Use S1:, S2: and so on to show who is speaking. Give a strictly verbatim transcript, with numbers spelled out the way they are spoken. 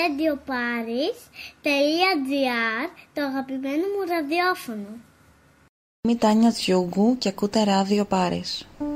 S1: Radio Paris τελεία τζι άρ, το αγαπημένο μου ραδιόφωνο.
S2: Είμαι η Τάνια Τζιούγκου και ακούτε Ράδιο Πάρις.